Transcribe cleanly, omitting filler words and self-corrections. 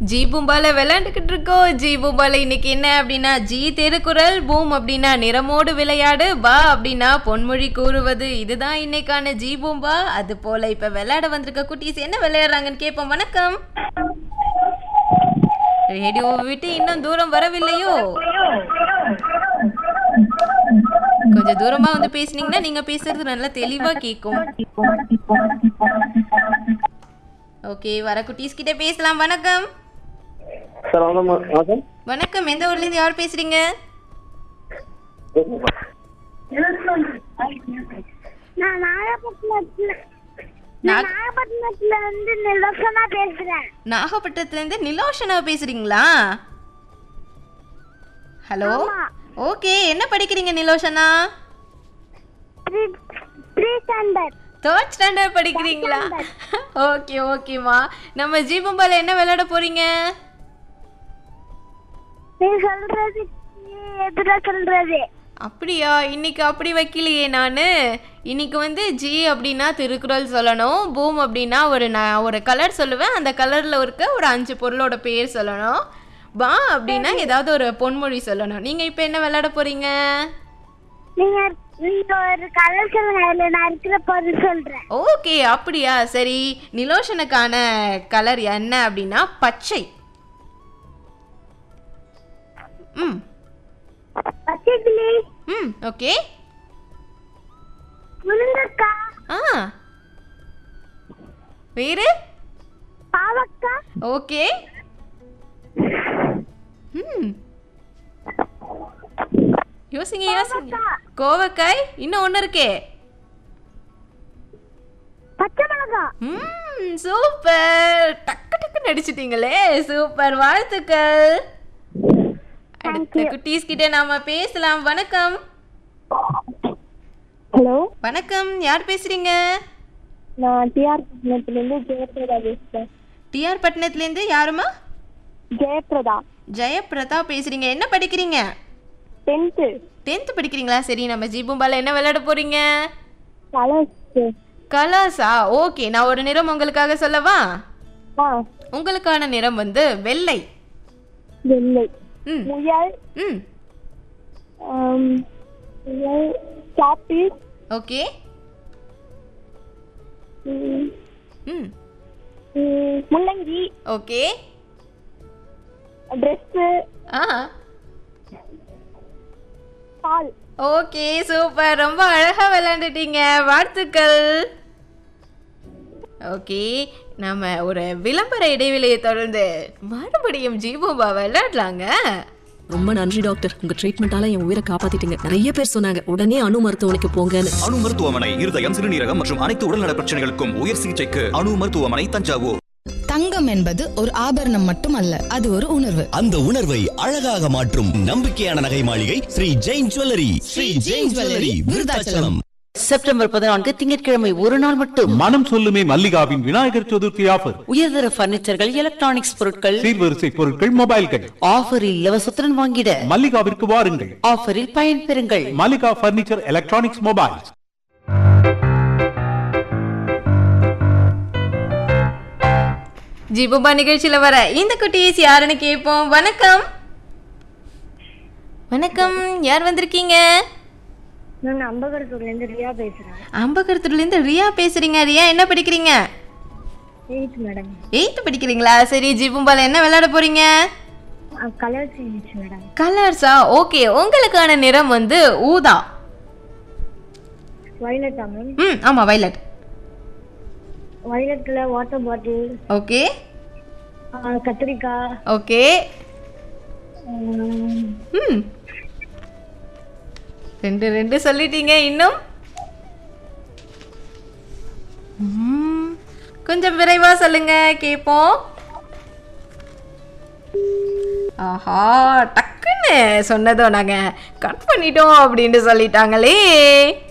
G பூம்பால விளையாண்டுக்கிட்டு இருக்கோம். G பூம்பால இன்னைக்கு என்ன அப்படின்னா ஜி திருக்குறள், பூம் அப்படின்னா நிறமோடு விளையாடு, பா அப்படின்னா பொன்மொழி கூறுவது. இதுதான் இன்னைக்கான ஜி பூம்பா. அது போல இப்ப விளையாட வந்திருக்க குட்டீஸ் என்ன விளையாடுறாங்கன்னு கேட்போம். வணக்கம். ரேடியோவை விட்டு இன்னும் தூரம் வரவில்லையோ? கொஞ்சம் தூரமா வந்து பேசுனீங்கன்னா நீங்க பேசுறது நல்லா தெளிவா கேட்கும். ஓகே, வர குட்டீஸ் கிட்ட பேசலாம். வணக்கம். வணக்கம். எந்த ஊர்ல இருந்து யார் பேசுறீங்க? நாகப்பட்டினத்துல இருந்து நிலோஷனா பேசுறீங்களா? ஹலோ. ஓகே, என்ன படிக்கிறீங்க நிலோஷனா? 3rd ஸ்டாண்டர்ட் படிக்கிறீங்களா? ஓகே ஓகேமா. நம்ம ஜி பூம்பால என்ன விளையாட போறீங்க? அப்படியா? இன்னைக்கு அப்படி வைக்கலையே நானு. இன்னைக்கு வந்து ஜி அப்படின்னா திருக்குறள் சொல்லணும், பூம் அப்படின்னா ஒரு கலர் சொல்லுவேன், அந்த கலர்ல இருக்க ஒரு 5 பொருளோட பேர் சொல்லணும், பா அப்படின்னா ஏதாவது ஒரு பொன்மொழி சொல்லணும். நீங்க இப்ப என்ன விளையாட போறீங்க? ஓகே, அப்படியா? சரி, நிலோஷனுக்கான கலர் என்ன அப்படின்னா பச்சை. ஓகே. வேறு? ஓகே. யோசிங்க யோசிங்க. கோவக்காய். இன்னும் ஒண்ணு இருக்கே. சூப்பர். டக்கு டக்கு நடிச்சிட்டீங்களே. சூப்பர், வாழ்த்துக்கள். அடுத்த குட்டீஸ் கிட்ட நாம பேசலாம். வணக்கம். ஹலோ. வணக்கம். யார் பேசுறீங்க? நான் டிஆர் பட்டணத்துல இருந்து ஜெயபிரதா பேசுறேன். டிஆர் பட்டணத்துல இருந்து யாருமா? ஜெயபிரதா. ஜெயபிரதா பேசுறீங்க. என்ன படிக்கிறீங்க? 10th படிக்கிறீங்களா? சரி, நம்ம ஜி பூம்பால என்ன விளையாட போறீங்க? கலர்ஸா? ஓகே, நான் ஒரு நிறம் உங்களுக்காக சொல்லவா? உங்களுக்கான நிறம் வந்து வெள்ளை. வெள்ளை. முயல். முயல். சாப்பிஸ். ஓகே. முள்ளங்கி. ஓகே. ட்ரெஸ். பால். Okay, super. ரொம்ப அழகா விளையாண்டுட்டீங்க. வாழ்த்துக்கள். ஓகே, நம்ம ஒரு விளம்பர இடைவெளியை தொடர்ந்து மறுபடியும் ஜி பூம்பா விளையாடலாங்க. ரொம்ப நன்றி டாக்டர், உங்க ட்ரீட்மெண்டால என் உயிரை காப்பாத்திட்டீங்க. நிறைய பேர் சொன்னாங்க உடனே அணு மருத்துவமனைக்கு போங்கன்னு. அணு மருத்துவமனை இருதயம், சிறுநீரகம் மற்றும் அனைத்து உடல்நல பிரச்சனைகளுக்கும் உயர் சிகிச்சைக்கு அணு மருத்துவமனை, தஞ்சாவூர். தங்கம் என்பது ஒரு ஆபரணம் மட்டுமல்ல, அது ஒரு உணர்வு. அந்த உணர்வை அழகாக மாற்றும் நம்பிக்கையான நகை மாளிகை Sri Jain jewellery. Sri Jain jewellery, Virudhachalam. September 14 திங்கட்கிழமை ஒரு நாள் மட்டும். மனம் சொல்லுமே மல்லிகாவின் விநாயகர் சதுர்த்தி ஆஃபர். உயர்தர பர்னிச்சர்கள், எலக்ட்ரானிக்ஸ் பொருட்கள், சீர்வரிசை பொருட்கள், மொபைல்கள் ஆஃபரில் இலவசத்துடன் வாங்கிட மல்லிகாவிற்கு வாருங்கள். ஆஃபரில் பயன் பெறுங்கள். Mallika furniture, electronics, mobiles. G பூம்பா நிகழ்ச்சியில வர இந்த குட்டீஸ் யாருன்னு கேட்போம். வணக்கம். வணக்கம். யார் வந்திருக்கீங்க? நான் அம்பகரத்தூர்ல இருந்து ரியா பேசுறேன். அம்பகரத்தூர்ல இருந்து ரியா பேசுறீங்க. ரியா, என்ன படிக்கிறீங்க? 8th madam. 8th படிக்கிறீங்களா? சரி, ஜி பூம்பால என்ன விளையாட போறீங்க? Colours madam. கலர்ஸா? ஓகே, உங்களுக்கான நிறம் வந்து ஊதா. Violet ma'am. ஆமா, வயலட். வயலட்ல water bottle. ஓகே. கத்திரிக்காய். ஓகே. ரெண்டு சொல்லிட்டீங்க. இன்னும் கொஞ்சம் விரைவா சொல்லுங்க, கேட்போம். ஆஹா, டக்குன்னு சொன்னதோ நாங்க கட் பண்ணிட்டோம் அப்படின்னு சொல்லிட்டாங்களே.